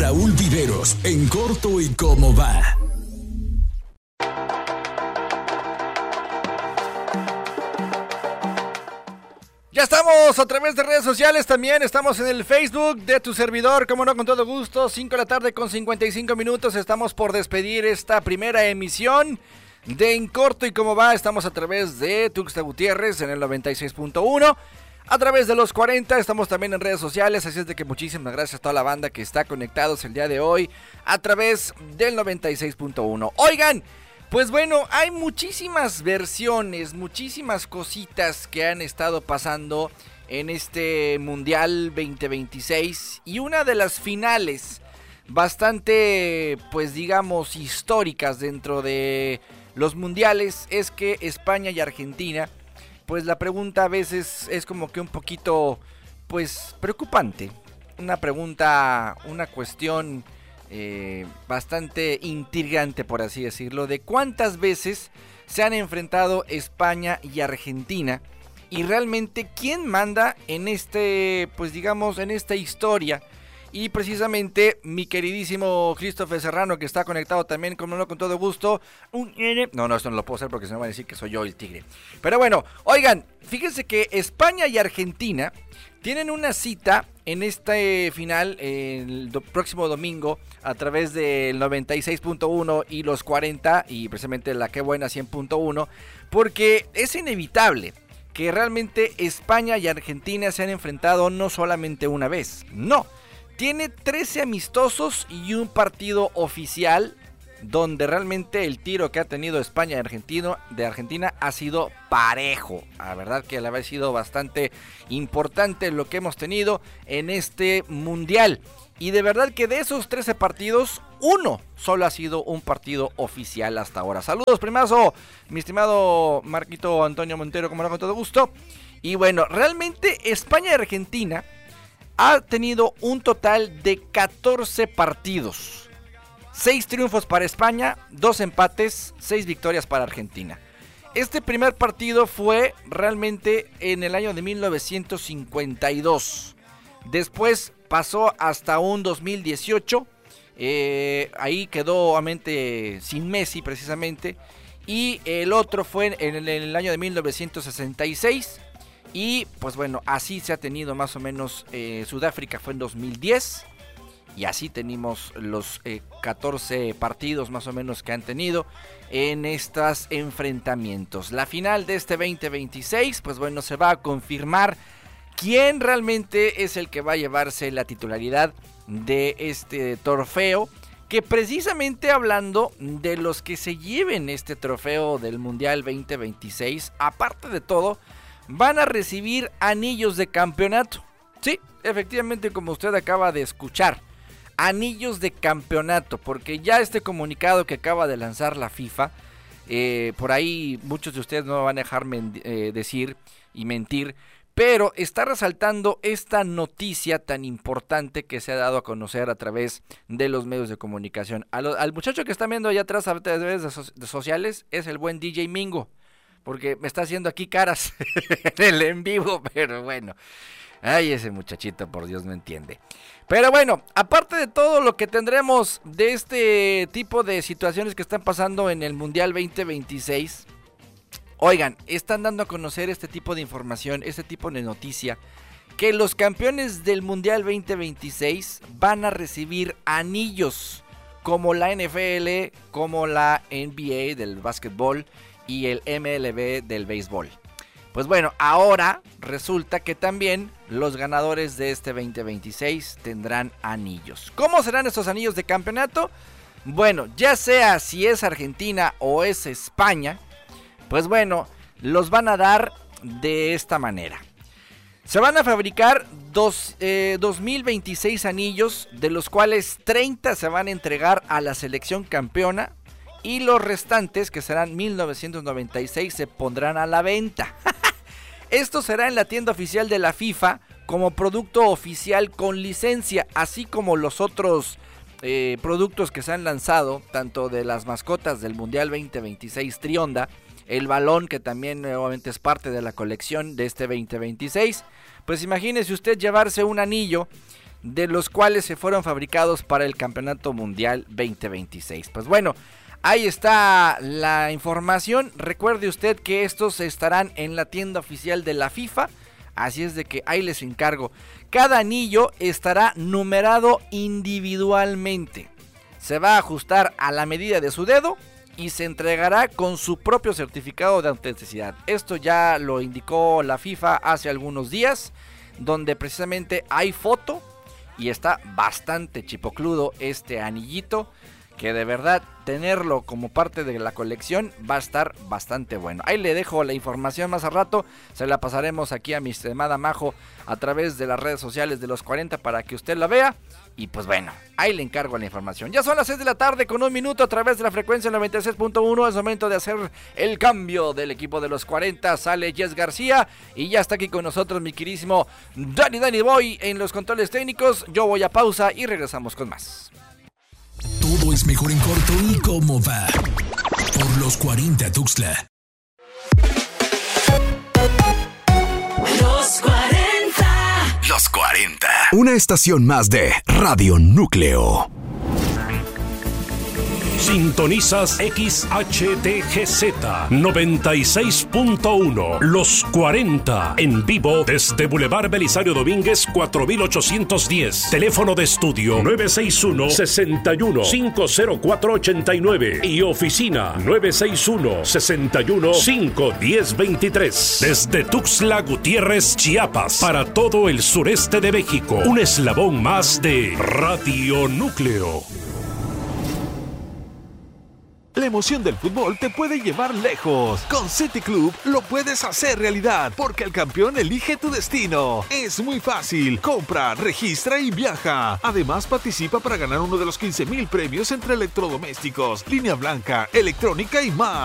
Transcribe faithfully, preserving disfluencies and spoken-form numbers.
Raúl Viveros, en corto y cómo va. Ya estamos a través de redes sociales también, estamos en el Facebook de tu servidor, como no, con todo gusto, cinco de la tarde con cincuenta y cinco minutos, estamos por despedir esta primera emisión de En Corto y Cómo Va. Estamos a través de Tuxtla Gutiérrez en el noventa y seis punto uno, a través de los cuarenta, estamos también en redes sociales, así es de que muchísimas gracias a toda la banda que está conectados el día de hoy a través del noventa y seis punto uno. Oigan, pues bueno, hay muchísimas versiones, muchísimas cositas que han estado pasando en este Mundial veinte veintiséis y una de las finales bastante, pues digamos, históricas dentro de los mundiales es que España y Argentina, pues la pregunta a veces es como que un poquito, pues, preocupante. Una pregunta, una cuestión eh, bastante intrigante, por así decirlo, de cuántas veces se han enfrentado España y Argentina y realmente quién manda en este, pues digamos, en esta historia. Y precisamente mi queridísimo Christopher Serrano, que está conectado también, como no, con todo gusto. No, no, esto no lo puedo hacer porque se me van a decir que soy yo el tigre. Pero bueno, oigan, fíjense que España y Argentina tienen una cita en este final el do- próximo domingo a través del noventa y seis punto uno y los cuarenta y precisamente la Qué Buena cien punto uno, porque es inevitable que realmente España y Argentina se han enfrentado no solamente una vez, no. Tiene trece amistosos y un partido oficial donde realmente el tiro que ha tenido España de Argentina, de Argentina ha sido parejo. La verdad que le ha sido bastante importante lo que hemos tenido en este mundial. Y de verdad que de esos trece partidos, uno solo ha sido un partido oficial hasta ahora. Saludos, primazo, mi estimado Marquito Antonio Montero, como no, con todo gusto. Y bueno, realmente España y Argentina ha tenido un total de catorce partidos. seis triunfos para España, dos empates, seis victorias para Argentina. Este primer partido fue realmente en el año de mil novecientos cincuenta y dos. Después pasó hasta un dos mil dieciocho. Eh, ahí quedó obviamente sin Messi precisamente. Y el otro fue en el, en el año de mil novecientos sesenta y seis. Y pues bueno, así se ha tenido más o menos, eh, Sudáfrica fue en dos mil diez. Y así tenemos los eh, catorce partidos más o menos que han tenido en estos enfrentamientos. La final de este veinte veintiséis, pues bueno, se va a confirmar quién realmente es el que va a llevarse la titularidad de este trofeo. Que precisamente hablando de los que se lleven este trofeo del Mundial veinte veintiséis, aparte de todo, van a recibir anillos de campeonato. Sí, efectivamente, como usted acaba de escuchar, anillos de campeonato, porque ya este comunicado que acaba de lanzar la FIFA, eh, por ahí muchos de ustedes no me van a dejar men- eh, decir y mentir, pero está resaltando esta noticia tan importante que se ha dado a conocer a través de los medios de comunicación. A lo, al muchacho que están viendo allá atrás a través de, so- de sociales es el buen D J Mingo, porque me está haciendo aquí caras en el en vivo, pero bueno. Ay, ese muchachito, por Dios, no entiende. Pero bueno, aparte de todo lo que tendremos de este tipo de situaciones que están pasando en el Mundial veinte veintiséis, oigan, están dando a conocer este tipo de información, este tipo de noticia, que los campeones del Mundial veinte veintiséis van a recibir anillos como la N F L, como la N B A del básquetbol y el M L B del béisbol. Pues bueno, ahora resulta que también los ganadores de este veinte veintiséis tendrán anillos. ¿Cómo serán estos anillos de campeonato? Bueno, ya sea si es Argentina o es España, pues bueno, los van a dar de esta manera. Se van a fabricar dos, eh, dos mil veintiséis anillos, de los cuales treinta se van a entregar a la selección campeona. Y los restantes, que serán mil novecientos noventa y seis, se pondrán a la venta. Esto será en la tienda oficial de la FIFA como producto oficial con licencia, así como los otros eh, productos que se han lanzado, tanto de las mascotas del Mundial veinte veintiséis Trionda, el balón que también nuevamente es parte de la colección de este veinte veintiséis. Pues imagínese usted llevarse un anillo de los cuales se fueron fabricados para el Campeonato Mundial veinte veintiséis. Pues bueno, ahí está la información. Recuerde usted que estos estarán en la tienda oficial de la FIFA, así es de que ahí les encargo. Cada anillo estará numerado individualmente. Se va a ajustar a la medida de su dedo y se entregará con su propio certificado de autenticidad. Esto ya lo indicó la FIFA hace algunos días, donde precisamente hay foto y está bastante chipocludo este anillito, que de verdad tenerlo como parte de la colección va a estar bastante bueno. Ahí le dejo la información más a rato, se la pasaremos aquí a mi estimada Majo a través de las redes sociales de los cuarenta para que usted la vea. Y pues bueno, ahí le encargo la información. Ya son las seis de la tarde con un minuto a través de la frecuencia noventa y seis punto uno. Es momento de hacer el cambio del equipo de los cuarenta. Sale Jess García y ya está aquí con nosotros mi queridísimo Danny Danny Boy en los controles técnicos. Yo voy a pausa y regresamos con más. Todo es mejor en corto y cómo va. Por los cuarenta Tuxtla. Los cuarenta. Los cuarenta. Una estación más de Radio Núcleo. Sintonizas X H T G Z noventa y seis punto uno. Los cuarenta en vivo desde Boulevard Belisario Domínguez cuatro mil ochocientos diez. Teléfono de estudio nueve seis uno, seis uno, cinco cero cuatro ocho nueve y oficina nueve seis uno, seis uno, cinco uno cero dos tres. Desde Tuxtla Gutiérrez, Chiapas, para todo el sureste de México. Un eslabón más de Radio Núcleo. La emoción del fútbol te puede llevar lejos. Con City Club lo puedes hacer realidad, porque el campeón elige tu destino. Es muy fácil. Compra, registra y viaja. Además, participa para ganar uno de los quince mil premios entre electrodomésticos, línea blanca, electrónica y más.